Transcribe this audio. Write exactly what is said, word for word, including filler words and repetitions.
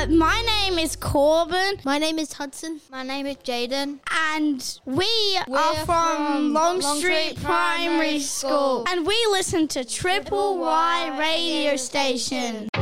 my name is Corbin. My name is Hudson. My name is Jaden. And we We're are from, from Long, Long Street, Street Primary Primary School. School. And we listen to Triple Y Radio Station.